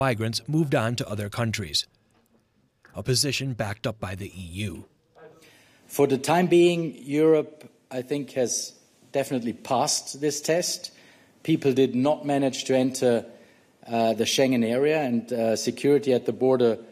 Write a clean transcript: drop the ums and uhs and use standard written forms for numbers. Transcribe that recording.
migrants moved on to other countries, a position backed up by the EU. For the time being, Europe, I think, has definitely passed this test. People did not manage to enter the Schengen area, and security at the border